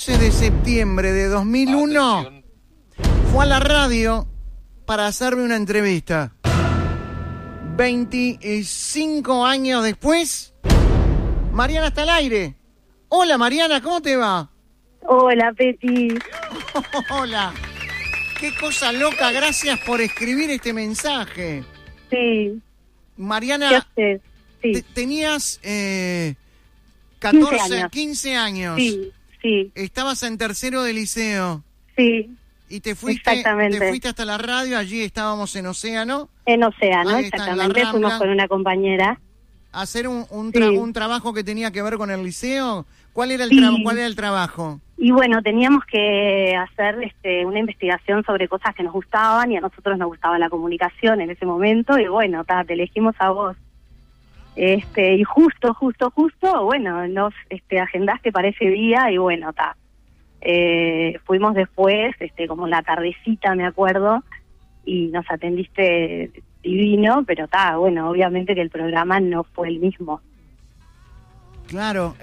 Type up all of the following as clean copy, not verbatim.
de septiembre de 2001 Atención. fue a la radio para hacerme una entrevista. 25 años después, Mariana está al aire. Hola Mariana, ¿cómo te va? Hola, Peti. Hola. Qué cosa loca, gracias por escribir este mensaje. Sí. Mariana, ¿Qué haces? Sí. tenías 14, 15 15 años. Sí, sí, Estabas en tercero de liceo. sí. Y te fuiste hasta la radio, allí estábamos en Océano, En Océano, Ahí está, en la exactamente. Fuimos Rambla. con una compañera. a hacer un Sí. trabajo que tenía que ver con el liceo. ¿Cuál era el, Sí. ¿cuál era el trabajo? Y bueno, teníamos que hacer una investigación sobre cosas que nos gustaban y a nosotros nos gustaba la comunicación en ese momento. Y bueno, te elegimos a vos. Y justo, bueno, nos agendaste para ese día y bueno, fuimos después, como la tardecita, me acuerdo, y nos atendiste divino, pero bueno, obviamente que el programa no fue el mismo. Claro,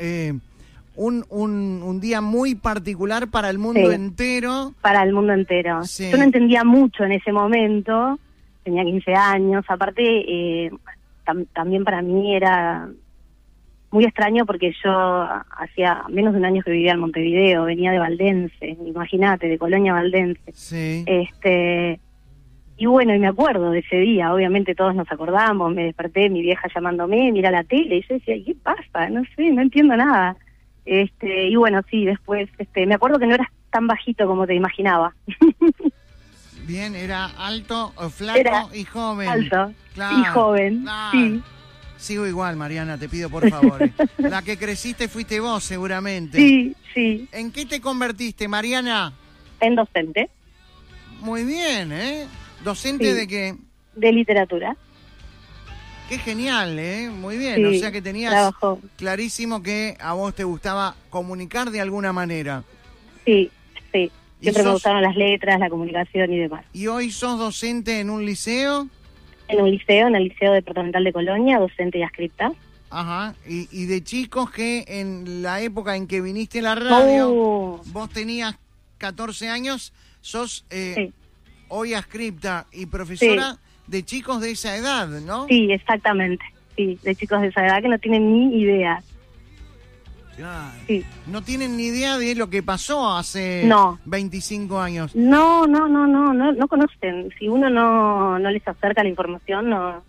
un día muy particular para el mundo Sí. entero. Para el mundo entero. Sí. Yo no entendía mucho en ese momento, tenía 15 años, aparte también para mí era muy extraño porque yo hacía menos de un año que vivía en Montevideo, venía de Valdense, imagínate, de Colonia Valdense. Sí. Y bueno, y me acuerdo de ese día, obviamente todos nos acordamos, me desperté, mi vieja llamándome, mira la tele, y yo decía, ¿qué pasa? No sé, no entiendo nada. Y bueno, sí, después, me acuerdo que no eras tan bajito como te imaginaba. Bien, era alto, flaco Era y joven. Alto Claro, y joven, claro. sí. Sigo igual, Mariana, te pido por favor. La que creciste fuiste vos, seguramente. Sí, sí, ¿En qué te convertiste, Mariana? en docente Muy bien, ¿eh? ¿Docente Sí. de qué? de literatura. Qué genial, ¿eh? Muy bien, Sí, o sea que tenías trabajo. clarísimo que a vos te gustaba comunicar de alguna manera. Sí, sí. ¿Y Siempre me sos- gustaron las letras, la comunicación y demás. ¿Y hoy sos docente en un liceo? En un liceo, en el Liceo Departamental de Colonia, docente y adscripta. Ajá, y de chicos que en la época en que viniste a la radio, vos tenías 14 años, sos Sí. hoy adscripta y profesora de chicos de esa edad, ¿no? Sí, exactamente. Sí, de chicos de esa edad que no tienen ni idea. Claro. Sí. No tienen ni idea de lo que pasó hace No. 25 años. No conocen. Si uno no les acerca la información, no.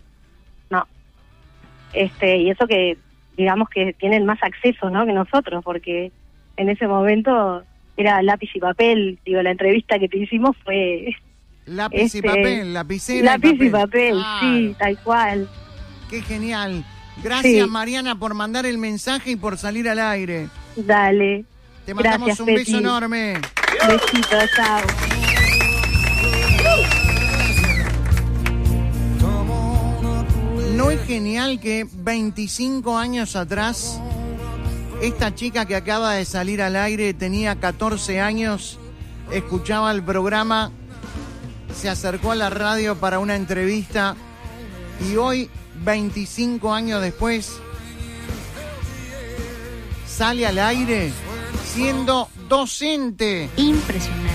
Y eso que, digamos que tienen más acceso, ¿no? Que nosotros, porque en ese momento era lápiz y papel. Digo, la entrevista que te hicimos fue Lápiz y papel, lapicera lápiz y papel, Claro. sí, tal cual. Qué genial. Gracias, Sí. Mariana, por mandar el mensaje y por salir al aire. Dale. Te mandamos Gracias, un Peti. beso enorme. Besito, chao. ¿No es genial que 25 años atrás esta chica que acaba de salir al aire tenía 14 años, escuchaba el programa, se acercó a la radio para una entrevista y hoy, 25 años después, sale al aire siendo docente? Impresionante.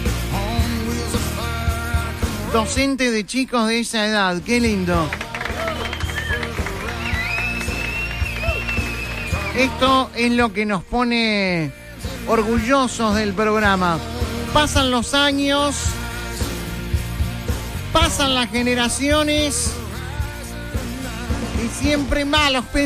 Docente de chicos de esa edad, qué lindo. Esto es lo que nos pone orgullosos del programa. Pasan los años, pasan las generaciones y siempre malos